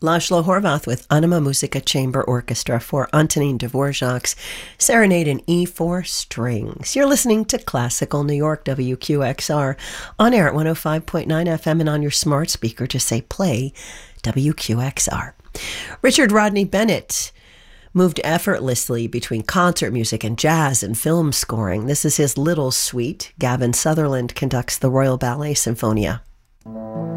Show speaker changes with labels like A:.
A: Laszlo Horvath with Anima Musica Chamber Orchestra for Antonin Dvorak's Serenade in E4 Strings. You're listening to Classical New York, WQXR, on air at 105.9 FM and on your smart speaker. Just say play WQXR. Richard Rodney Bennett moved effortlessly between concert music and jazz and film scoring. This is his Little Suite. Gavin Sutherland conducts the Royal Ballet Sinfonia.